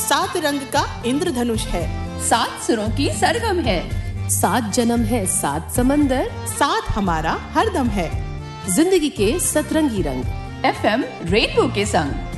सात रंग का इंद्रधनुष है, 7 सुरों की सरगम है, 7 जन्म है, 7 समंदर, साथ हमारा हरदम है। जिंदगी के सतरंगी रंग FM रेनबो के संग।